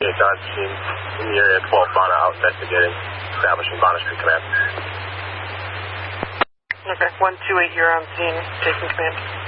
128 on scene in the area, 12 Fauna out investigating, establishing Bonner Street command. Okay, 128, you're on scene, taking command.